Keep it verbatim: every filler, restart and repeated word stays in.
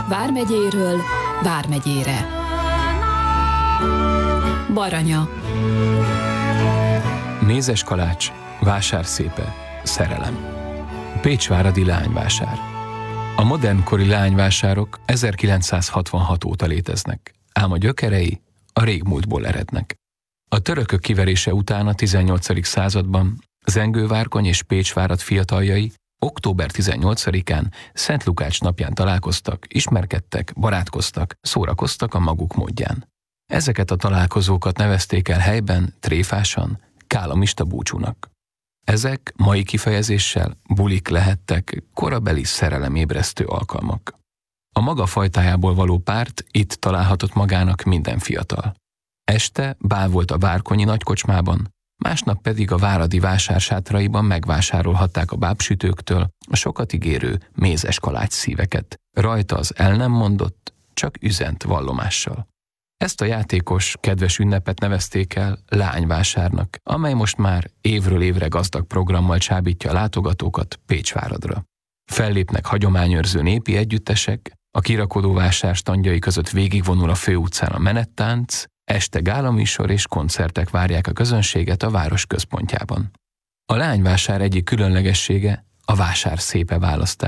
Vármegyéről Vármegyére. Baranya. Mézes kalács, vásárszépe, szerelem. Pécsváradi leányvásár. A modernkori leányvásárok ezerkilencszázhatvanhat óta léteznek, ám a gyökerei a régmúltból erednek. A törökök kiverése után a tizennyolcadik században Zengővárkony és Pécsvárad fiataljai október tizennyolcadikán Szent Lukács napján találkoztak, ismerkedtek, barátkoztak, szórakoztak a maguk módján. Ezeket a találkozókat nevezték el helyben tréfásan kálamista búcsúnak. Ezek mai kifejezéssel bulik lehettek, korabeli szerelemébresztő alkalmak. A maga fajtájából való párt itt találhatott magának minden fiatal. Este bál volt a várkonyi nagykocsmában, másnap pedig a váradi vásársátraiban megvásárolhatták a bábsütőktől a sokat ígérő mézes kalács szíveket, rajta az el nem mondott, csak üzent vallomással. Ezt a játékos, kedves ünnepet nevezték el leányvásárnak, amely most már évről évre gazdag programmal csábítja a látogatókat Pécsváradra. Fellépnek hagyományőrző népi együttesek, a kirakodóvásár standjai között végigvonul a főutcán a menettánc, este gálaműsor és koncertek várják a közönséget a város központjában. A leányvásár egyik különlegessége a vásárszépe választás.